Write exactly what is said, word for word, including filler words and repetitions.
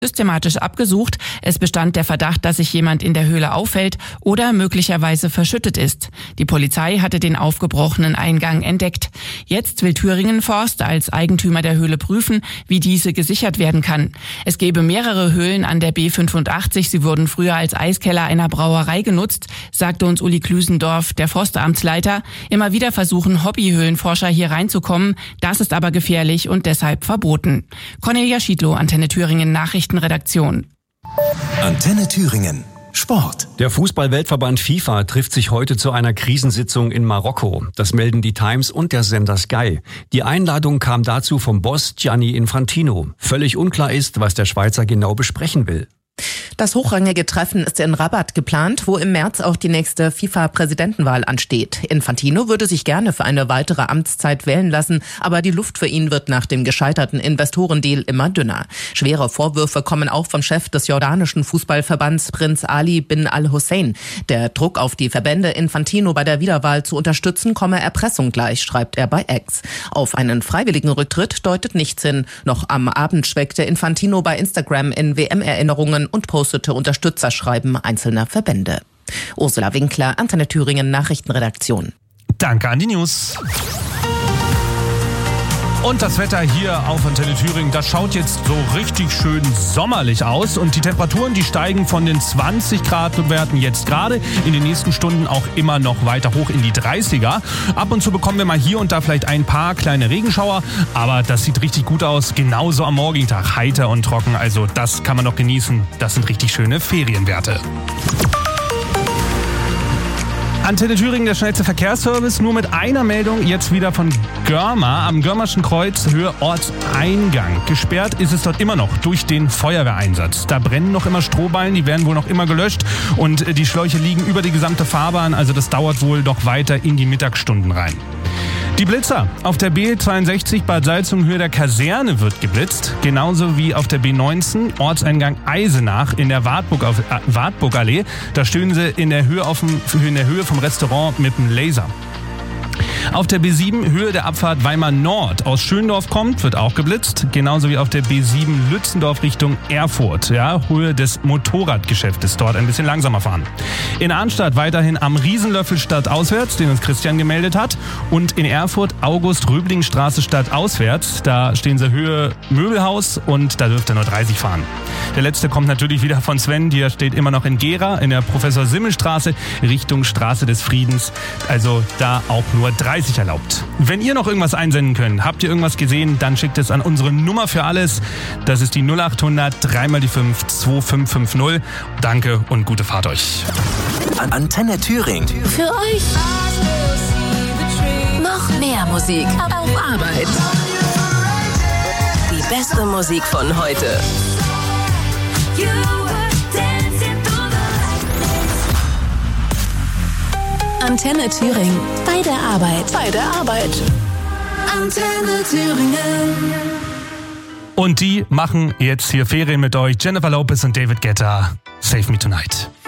systematisch abgesucht. Es bestand der Verdacht, dass sich jemand in der Höhle aufhält oder möglicherweise verschüttet ist. Die Polizei hatte den aufgebrochenen Eingang entdeckt. Jetzt will Thüringen Forst als Eigentümer der Höhle prüfen, wie diese gesichert werden kann. Es gäbe mehrere Höhlen an der B fünfundachtzig. Sie wurden früher als Eiskeller einer Brauerei genutzt, sagte uns Uli Klüsendorf, der Forstamtsleiter. Immer wieder versuchen Hobbyhöhlenforscher hier reinzukommen. Das ist aber gefährlich und deshalb verboten. Cornelia Schiedlow, Antenne Thüringen Nachrichten. Redaktion. Antenne Thüringen. Sport. Der Fußball-Weltverband FIFA trifft sich heute zu einer Krisensitzung in Marokko. Das melden die Times und der Sender Sky. Die Einladung kam dazu vom Boss Gianni Infantino. Völlig unklar ist, was der Schweizer genau besprechen will. Das hochrangige Treffen ist in Rabat geplant, wo im März auch die nächste FIFA-Präsidentenwahl ansteht. Infantino würde sich gerne für eine weitere Amtszeit wählen lassen, aber die Luft für ihn wird nach dem gescheiterten Investorendeal immer dünner. Schwere Vorwürfe kommen auch vom Chef des jordanischen Fußballverbands Prinz Ali bin al-Hussein. Der Druck auf die Verbände, Infantino bei der Wiederwahl zu unterstützen, komme Erpressung gleich, schreibt er bei X. Auf einen freiwilligen Rücktritt deutet nichts hin. Noch am Abend schwelgte Infantino bei Instagram in W M-Erinnerungen und postete Unterstützerschreiben einzelner Verbände. Ursula Winkler, Antenne Thüringen Nachrichtenredaktion. Danke an die News. Und das Wetter hier auf Antenne Thüringen, das schaut jetzt so richtig schön sommerlich aus. Und die Temperaturen, die steigen von den zwanzig Grad Werten jetzt gerade in den nächsten Stunden auch immer noch weiter hoch in die dreißiger. Ab und zu bekommen wir mal hier und da vielleicht ein paar kleine Regenschauer. Aber das sieht richtig gut aus. Genauso am morgigen Tag. Heiter und trocken. Also das kann man noch genießen. Das sind richtig schöne Ferienwerte. Antenne Thüringen, der schnellste Verkehrsservice, nur mit einer Meldung, jetzt wieder von Görma am Görmerschen Kreuz, Höhe Ortseingang. Gesperrt ist es dort immer noch durch den Feuerwehreinsatz. Da brennen noch immer Strohballen, die werden wohl noch immer gelöscht und die Schläuche liegen über die gesamte Fahrbahn, also das dauert wohl noch weiter in die Mittagsstunden rein. Die Blitzer. Auf der B zweiundsechzig Bad Salzungen Höhe der Kaserne wird geblitzt. Genauso wie auf der B neunzehn Ortseingang Eisenach in der Wartburg auf, äh, Wartburgallee. Da stehen sie in der Höhe, auf dem, in der Höhe vom Restaurant mit dem Laser. Auf der B sieben Höhe der Abfahrt Weimar Nord aus Schöndorf kommt, wird auch geblitzt. Genauso wie auf der B sieben Lützendorf Richtung Erfurt. Ja, Höhe des Motorradgeschäftes. Dort ein bisschen langsamer fahren. In Arnstadt weiterhin am Riesenlöffel stadtauswärts, den uns Christian gemeldet hat. Und in Erfurt August-Röbling-Straße stadtauswärts. Da stehen sie Höhe Möbelhaus und da dürft ihr nur dreißig fahren. Der letzte kommt natürlich wieder von Sven. Der steht immer noch in Gera in der Professor-Simmel-Straße Richtung Straße des Friedens. Also da auch nur dreißig erlaubt. Wenn ihr noch irgendwas einsenden könnt, habt ihr irgendwas gesehen, dann schickt es an unsere Nummer für alles. Das ist die null acht hundert drei mal die fünf zwei fünf fünf null. Danke und gute Fahrt euch. Antenne Thüringen. Für euch noch mehr Musik auf Arbeit. Die beste Musik von heute. Antenne Thüringen. Bei der Arbeit. Bei der Arbeit. Antenne Thüringen. Und die machen jetzt hier Ferien mit euch. Jennifer Lopez und David Guetta. Save Me Tonight.